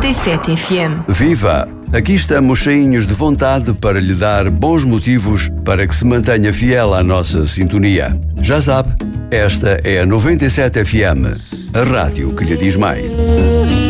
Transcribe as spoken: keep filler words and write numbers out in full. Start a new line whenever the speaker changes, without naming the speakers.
noventa e sete F M.
Viva! Aqui estamos cheinhos de vontade para lhe dar bons motivos para que se mantenha fiel à nossa sintonia. Já sabe, esta é a noventa e sete F M, a rádio que lhe diz mais.